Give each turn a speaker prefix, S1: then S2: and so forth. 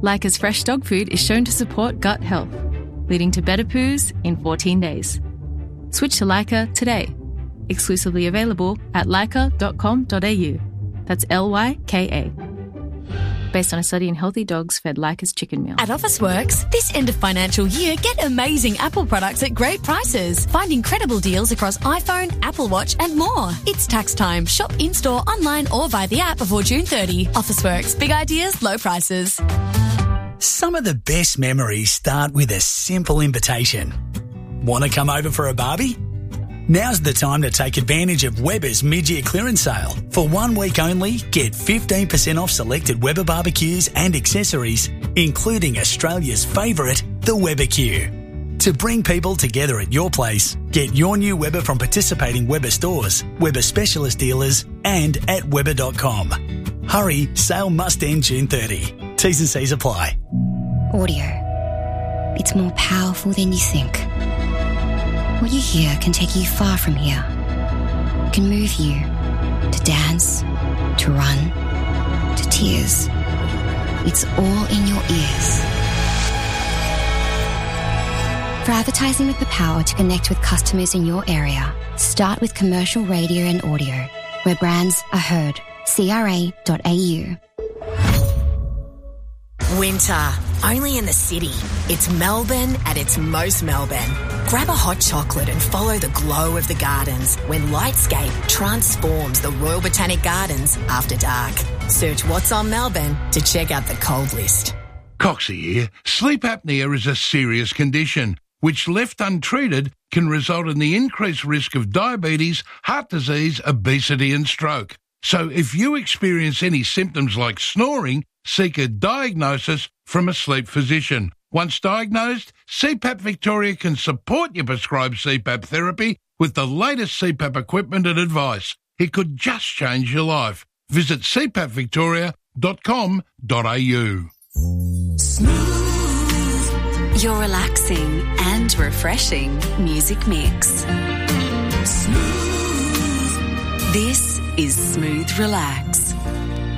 S1: Leica's fresh dog food is shown to support gut health, leading to better poos in 14 days. Switch to Leica today. Exclusively available at leica.com.au. That's Lyka. Based on a study in healthy dogs fed Leica's chicken meal.
S2: At Officeworks, this end of financial year, get amazing Apple products at great prices. Find incredible deals across iPhone, Apple Watch and more. It's tax time. Shop in-store, online or via the app before June 30. Officeworks. Big ideas, low prices.
S3: Some of the best memories start with a simple invitation. Want to come over for a barbie? Now's the time to take advantage of Weber's mid-year clearance sale. For 1 week only, get 15% off selected Weber barbecues and accessories, including Australia's favourite, the Weber Q. To bring people together at your place, get your new Weber from participating Weber stores, Weber specialist dealers and at Weber.com. Hurry, sale must end June 30. T's and C's apply.
S4: Audio. It's more powerful than you think. What you hear can take you far from here. It can move you to dance, to run, to tears. It's all in your ears. For advertising with the power to connect with customers in your area, start with commercial radio and audio, where brands are heard. CRA.au.
S2: Winter, only in the city. It's Melbourne at its most Melbourne. Grab a hot chocolate and follow the glow of the gardens when Lightscape transforms the Royal Botanic Gardens after dark. Search What's on Melbourne to check out the cold list.
S5: Coxie here. Sleep apnea is a serious condition which, left untreated, can result in the increased risk of diabetes, heart disease, obesity and stroke. So if you experience any symptoms like snoring, seek a diagnosis from a sleep physician. Once diagnosed, CPAP Victoria can support your prescribed CPAP therapy with the latest CPAP equipment and advice. It could just change your life. Visit cpapvictoria.com.au.
S6: Smooth. Your relaxing and refreshing music mix. Smooth. This is Smooth Relax.